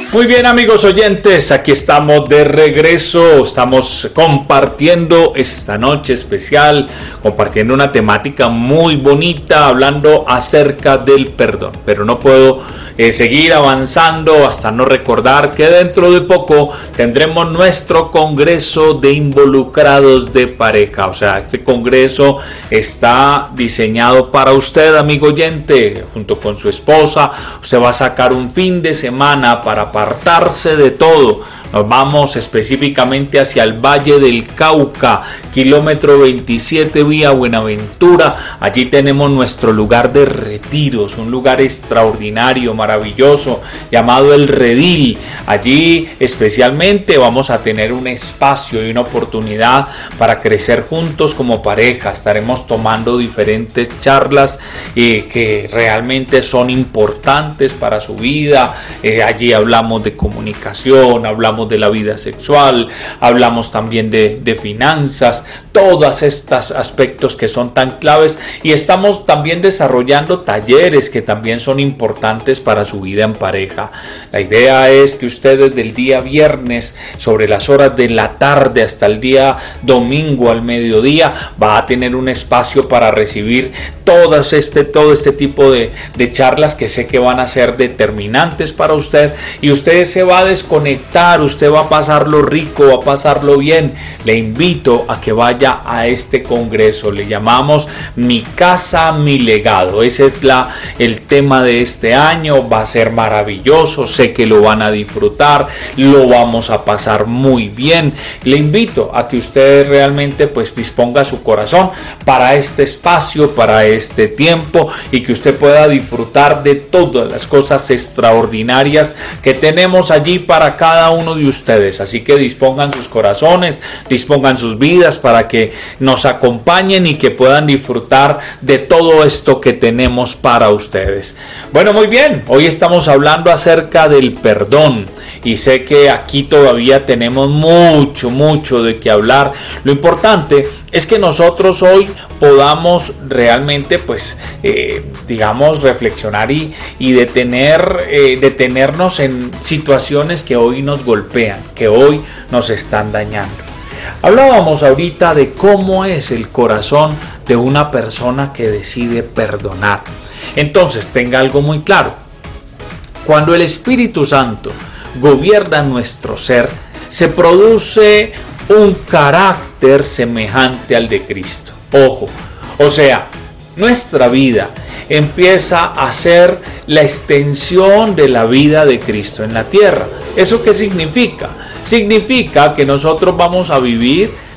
Muy bien, amigos oyentes, aquí estamos de regreso, estamos compartiendo esta noche especial, compartiendo una temática muy bonita, hablando acerca del perdón, pero no puedo seguir avanzando hasta no recordar que dentro de poco tendremos nuestro congreso de involucrados de pareja. O sea, este congreso está diseñado para usted, amigo oyente, junto con su esposa. Usted va a sacar un fin de semana para apartarse de todo. Nos vamos específicamente hacia el Valle del Cauca, kilómetro 27 vía Buenaventura. Allí tenemos nuestro lugar de retiros, un lugar extraordinario, maravilloso, llamado El Redil. Allí especialmente vamos a tener un espacio y una oportunidad para crecer juntos como pareja. Estaremos tomando diferentes charlas que realmente son importantes para su vida. Allí hablamos de comunicación, hablamos de la vida sexual, hablamos también de finanzas, todos estos aspectos que son tan claves, y estamos también desarrollando talleres que también son importantes para su vida en pareja. La idea es que usted desde el día viernes sobre las horas de la tarde hasta el día domingo al mediodía va a tener un espacio para recibir todo este tipo de charlas que sé que van a ser determinantes para usted, y usted se va a desconectar, usted va a pasarlo rico, va a pasarlo bien. Le invito a que vaya a este congreso, le llamamos Mi Casa, Mi Legado. Ese es el tema de este año. Va a ser maravilloso, sé que lo van a disfrutar, lo vamos a pasar muy bien. Le invito a que usted realmente pues disponga su corazón para este espacio, para este tiempo, y que usted pueda disfrutar de todas las cosas extraordinarias que tenemos allí para cada uno de ustedes. Así que dispongan sus corazones, dispongan sus vidas para que nos acompañen y que puedan disfrutar de todo esto que tenemos para ustedes. Bueno, muy bien, hoy estamos hablando acerca del perdón, y sé que aquí todavía tenemos mucho de qué hablar. Lo importante es que nosotros hoy podamos realmente reflexionar y detenernos en situaciones que hoy nos golpean, que hoy nos están dañando. Hablábamos ahorita de cómo es el corazón de una persona que decide perdonar. Entonces tenga algo muy claro: cuando el Espíritu Santo gobierna nuestro ser, se produce un carácter semejante al de Cristo. Ojo, o sea, nuestra vida empieza a ser la extensión de la vida de Cristo en la tierra. ¿Eso qué significa? Significa que nosotros vamos a vivir